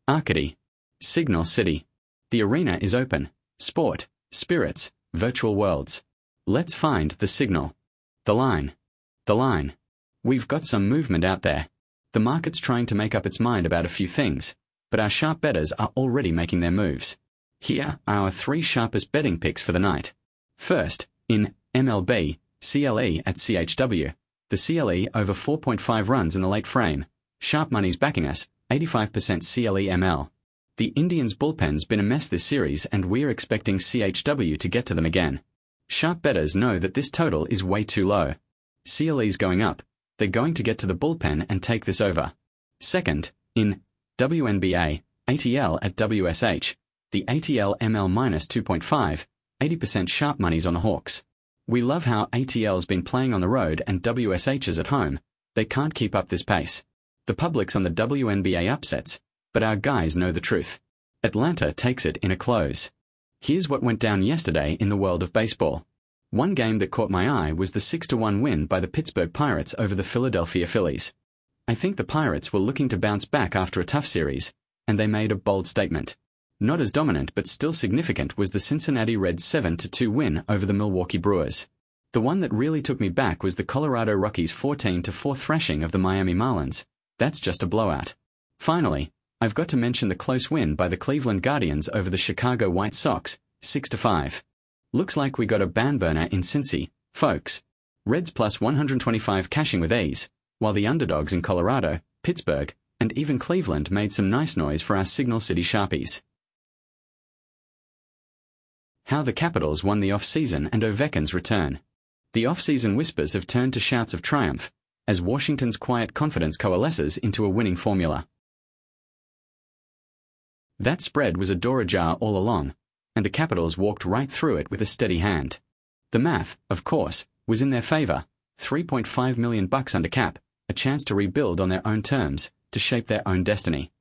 Arcady. Signal City. The arena is open. Sport, spirits, virtual worlds. Let's find the signal. The line. The line. We've got some movement out there. The market's trying to make up its mind about a few things, but our sharp bettors are already making their moves. Here are our 3 sharpest betting picks for the night. First, in MLB, CLE at CHW. The CLE over 4.5 runs in the late frame. Sharp money's backing us, 85% CLE ML. The Indians' bullpen's been a mess this series and we're expecting CHW to get to them again. Sharp bettors know that this total is way too low. CLE's going up. They're going to get to the bullpen and take this over. Second, in WNBA, ATL at WSH. The ATL ML minus 2.5, 80% sharp money's on the Hawks. We love how ATL's been playing on the road and WSH is at home. They can't keep up this pace. The public's on the WNBA upsets, but our guys know the truth. Atlanta takes it in a close. Here's what went down yesterday in the world of baseball. One game that caught my eye was the 6-1 win by the Pittsburgh Pirates over the Philadelphia Phillies. I think the Pirates were looking to bounce back after a tough series, and they made a bold statement. Not as dominant but still significant was the Cincinnati Reds 7-2 win over the Milwaukee Brewers. The one that really took me back was the Colorado Rockies 14-4 thrashing of the Miami Marlins. That's just a blowout. Finally, I've got to mention the close win by the Cleveland Guardians over the Chicago White Sox, 6-5. Looks like we got a barn burner in Cincy, folks. Reds plus 125 cashing with ease, while the underdogs in Colorado, Pittsburgh, and even Cleveland made some nice noise for our Signal City Sharpies. How the Capitals won the off-season and Ovechkin's return. The off-season whispers have turned to shouts of triumph, as Washington's quiet confidence coalesces into a winning formula. That spread was a door ajar all along, and the Capitals walked right through it with a steady hand. The math, of course, was in their favor. $3.5 million under cap, a chance to rebuild on their own terms, to shape their own destiny.